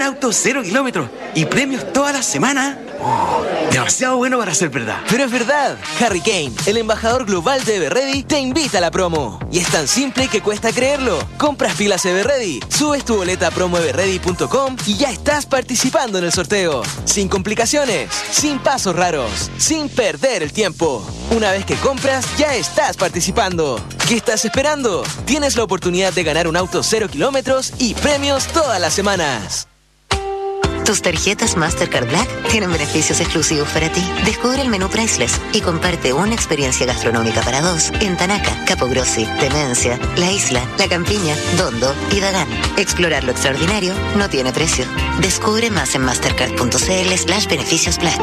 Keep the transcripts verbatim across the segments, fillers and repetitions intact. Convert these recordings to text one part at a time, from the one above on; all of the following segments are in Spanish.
auto cero kilómetros y premios toda la semana. Oh, demasiado bueno para ser verdad. Pero es verdad. Harry Kane, el embajador global de Everready, te invita a la promo. Y es tan simple que cuesta creerlo. Compras pilas Everready, subes tu boleta a promo everready punto com y ya estás participando en el sorteo. Sin complicaciones, sin pasos raros, sin perder el tiempo. Una vez que compras, ya estás participando. ¿Qué estás esperando? Tienes la oportunidad de ganar un auto cero kilómetros y premios todas las semanas. Tus tarjetas Mastercard Black tienen beneficios exclusivos para ti. Descubre el menú Priceless y comparte una experiencia gastronómica para dos en Tanaca, Capogrossi, Temencia, La Isla, La Campiña, Dondo y Dagán. Explorar lo extraordinario no tiene precio. Descubre más en mastercard punto cl slash beneficios black.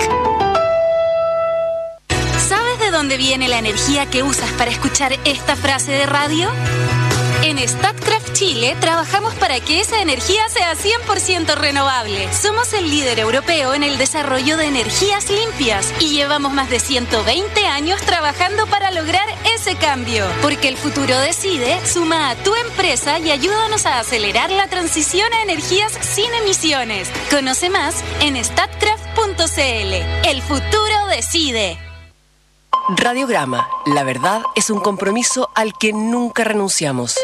¿Sabes de dónde viene la energía que usas para escuchar esta frase de radio? En Statkraft Chile trabajamos para que esa energía sea cien por ciento renovable. Somos el líder europeo en el desarrollo de energías limpias y llevamos más de ciento veinte años trabajando para lograr ese cambio. Porque el futuro decide, suma a tu empresa y ayúdanos a acelerar la transición a energías sin emisiones. Conoce más en statkraft punto cl. El futuro decide. Radiograma. La verdad es un compromiso al que nunca renunciamos.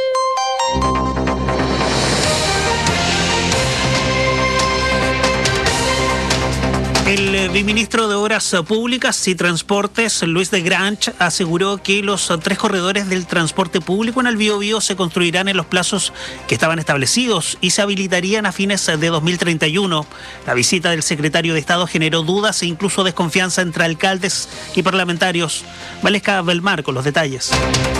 El viceministro de Obras Públicas y Transportes, Luis de Grange, aseguró que los tres corredores del transporte público en el Biobío se construirán en los plazos que estaban establecidos y se habilitarían a fines de dos mil treinta y uno. La visita del secretario de Estado generó dudas e incluso desconfianza entre alcaldes y parlamentarios. Valesca Belmar con los detalles.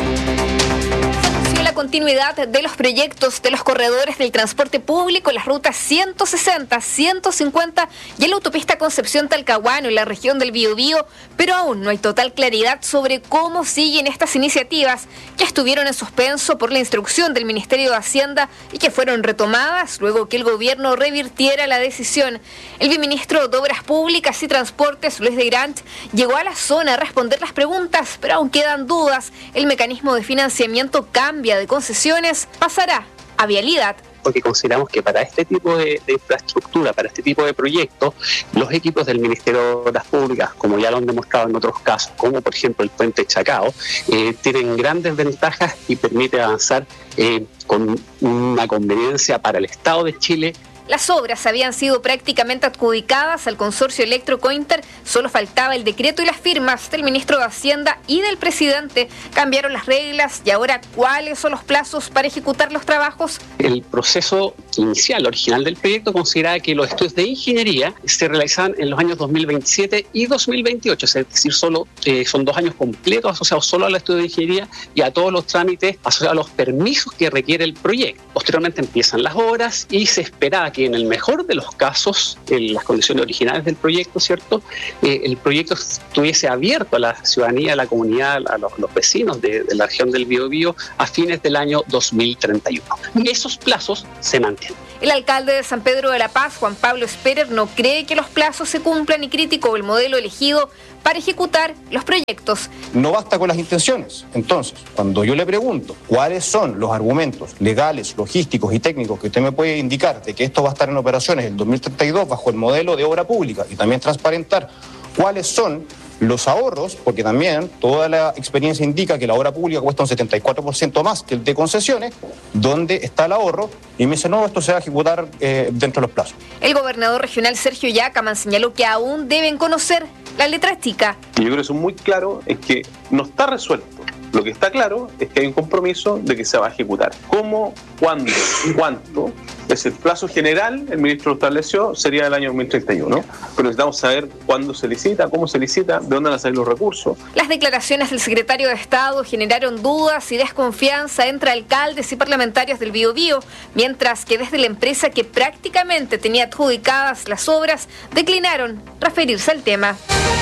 Continuidad de los proyectos de los corredores del transporte público en las rutas ciento sesenta, ciento cincuenta y en la autopista Concepción-Talcahuano en la región del Biobío, pero aún no hay total claridad sobre cómo siguen estas iniciativas que estuvieron en suspenso por la instrucción del Ministerio de Hacienda y que fueron retomadas luego que el gobierno revirtiera la decisión. El viceministro de Obras Públicas y Transportes, Luis de Grange, llegó a la zona a responder las preguntas, pero aún quedan dudas. El mecanismo de financiamiento cambia de concesiones, pasará a vialidad. Porque consideramos que para este tipo de, de infraestructura, para este tipo de proyectos, los equipos del Ministerio de Obras Públicas, como ya lo han demostrado en otros casos, como por ejemplo el puente Chacao, eh, tienen grandes ventajas y permite avanzar eh, con una conveniencia para el Estado de Chile. Las obras habían sido prácticamente adjudicadas al consorcio Electrocointer, solo faltaba el decreto y las firmas del ministro de Hacienda y del presidente. Cambiaron las reglas y ahora, ¿cuáles son los plazos para ejecutar los trabajos? El proceso inicial, original del proyecto, consideraba que los estudios de ingeniería se realizaban en los años dos mil veintisiete y dos mil veintiocho, es decir, solo, eh, son dos años completos asociados solo al estudio de ingeniería y a todos los trámites asociados a los permisos que requiere el proyecto. Posteriormente empiezan las obras y se esperaba que en el mejor de los casos, en las condiciones originales del proyecto, ¿cierto? Eh, el proyecto estuviese abierto a la ciudadanía, a la comunidad, a los, los vecinos de, de la región del Biobío a fines del año dos mil treinta y uno. Y esos plazos se mantienen. El alcalde de San Pedro de la Paz, Juan Pablo Esperer, no cree que los plazos se cumplan y criticó el modelo elegido para ejecutar los proyectos. No basta con las intenciones. Entonces, cuando yo le pregunto cuáles son los argumentos legales, logísticos y técnicos que usted me puede indicar de que esto va a estar en operaciones en dos mil treinta y dos bajo el modelo de obra pública y también transparentar cuáles son los ahorros, porque también toda la experiencia indica que la obra pública cuesta un setenta y cuatro por ciento más que el de concesiones, ¿dónde está el ahorro? Y me dice, no, esto se va a ejecutar eh, dentro de los plazos. El gobernador regional Sergio Yacaman señaló que aún deben conocer la letra chica. Yo creo que eso es muy claro, es que no está resuelto. Lo que está claro es que hay un compromiso de que se va a ejecutar. ¿Cómo? ¿Cuándo? ¿Cuánto? Es el plazo general, el ministro lo estableció, sería el año dos mil treinta y uno. Pero necesitamos saber cuándo se licita, cómo se licita, de dónde van a salir los recursos. Las declaraciones del secretario de Estado generaron dudas y desconfianza entre alcaldes y parlamentarios del Biobío, mientras que desde la empresa que prácticamente tenía adjudicadas las obras, declinaron referirse al tema.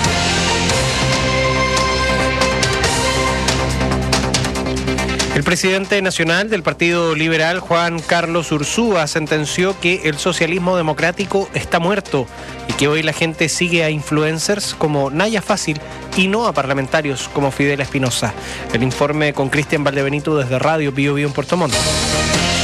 El presidente nacional del Partido Liberal, Juan Carlos Ursúa, sentenció que el socialismo democrático está muerto y que hoy la gente sigue a influencers como Naya Fácil y no a parlamentarios como Fidel Espinosa. El informe con Cristian Valdebenito desde Radio Bio Bio en Puerto Montt.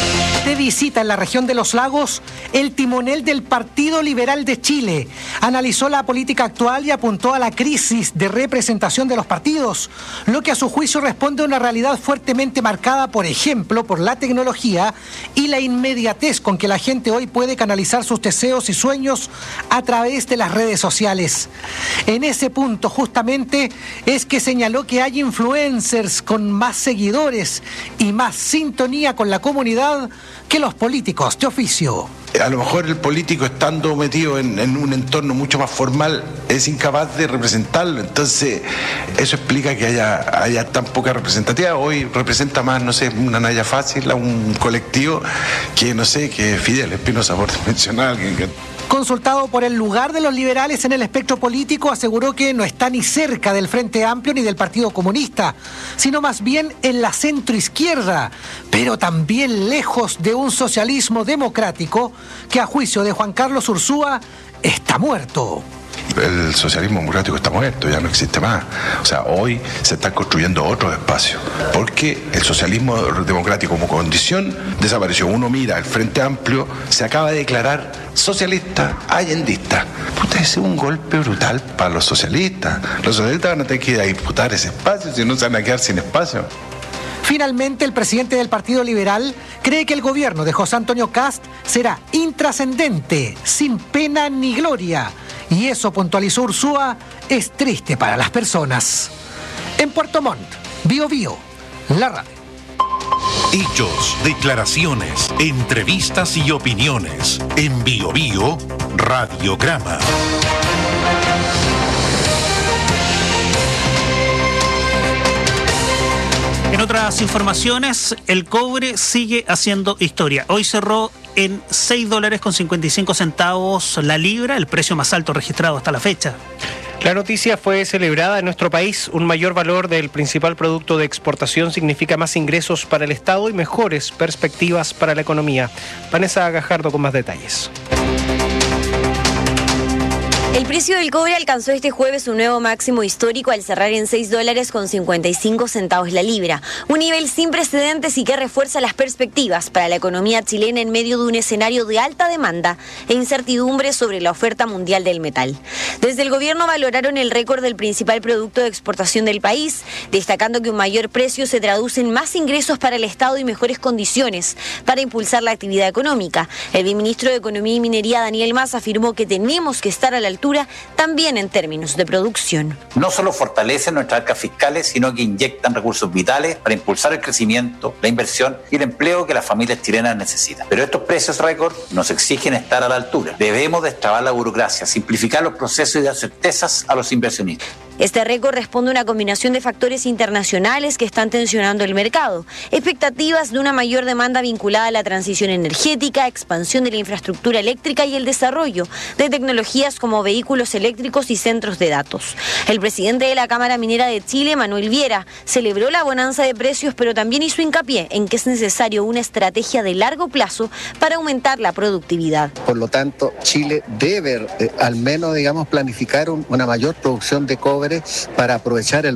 De visita en la región de los lagos, el timonel del Partido Liberal de Chile analizó la política actual y apuntó a la crisis de representación de los partidos, lo que a su juicio responde a una realidad fuertemente marcada, por ejemplo, por la tecnología y la inmediatez con que la gente hoy puede canalizar sus deseos y sueños a través de las redes sociales. En ese punto, justamente, es que señaló que hay influencers con más seguidores y más sintonía con la comunidad que los políticos de oficio. A lo mejor el político, estando metido en, en un entorno mucho más formal, es incapaz de representarlo. Entonces, eso explica que haya, haya tan poca representatividad. Hoy representa más, no sé, una Naya Fácil a un colectivo que, no sé, que Fidel Espinosa, por mencionar a alguien que... Consultado por el lugar de los liberales en el espectro político, aseguró que no está ni cerca del Frente Amplio ni del Partido Comunista, sino más bien en la centroizquierda, pero también lejos de un socialismo democrático que, a juicio de Juan Carlos Ursúa, está muerto. El socialismo democrático está muerto, ya no existe más. O sea, hoy se están construyendo otros espacios, porque el socialismo democrático como condición desapareció. Uno mira, el Frente Amplio se acaba de declarar socialista, allendista. Puta, ese es un golpe brutal para los socialistas. Los socialistas van a tener que ir a disputar ese espacio, si no se van a quedar sin espacio. Finalmente, el presidente del Partido Liberal cree que el gobierno de José Antonio Kast será intrascendente, sin pena ni gloria. Y eso, puntualizó Ursúa, es triste para las personas. En Puerto Montt, Bio Bio, la radio. Hechos, declaraciones, entrevistas y opiniones. En Bio Bio, Radiograma. En otras informaciones, el cobre sigue haciendo historia. Hoy cerró en seis dólares con cincuenta y cinco centavos la libra, el precio más alto registrado hasta la fecha. La noticia fue celebrada en nuestro país. Un mayor valor del principal producto de exportación significa más ingresos para el Estado y mejores perspectivas para la economía. Vanessa Gajardo con más detalles. El precio del cobre alcanzó este jueves un nuevo máximo histórico al cerrar en seis dólares con cincuenta y cinco centavos la libra, un nivel sin precedentes y que refuerza las perspectivas para la economía chilena en medio de un escenario de alta demanda e incertidumbre sobre la oferta mundial del metal. Desde el gobierno valoraron el récord del principal producto de exportación del país, destacando que un mayor precio se traduce en más ingresos para el Estado y mejores condiciones para impulsar la actividad económica. El viceministro de Economía y Minería, Daniel Mas, afirmó que tenemos que estar a la altura también en términos de producción. No solo fortalecen nuestras arcas fiscales, sino que inyectan recursos vitales para impulsar el crecimiento, la inversión y el empleo que las familias chilenas necesitan. Pero estos precios récord nos exigen estar a la altura. Debemos destrabar la burocracia, simplificar los procesos y dar certezas a los inversionistas. Este récord responde a una combinación de factores internacionales que están tensionando el mercado, expectativas de una mayor demanda vinculada a la transición energética, expansión de la infraestructura eléctrica y el desarrollo de tecnologías como vehículos eléctricos y centros de datos. El presidente de la Cámara Minera de Chile, Manuel Viera, celebró la bonanza de precios, pero también hizo hincapié en que es necesario una estrategia de largo plazo para aumentar la productividad. Por lo tanto, Chile debe eh, al menos, digamos, planificar un, una mayor producción de cobre para aprovechar el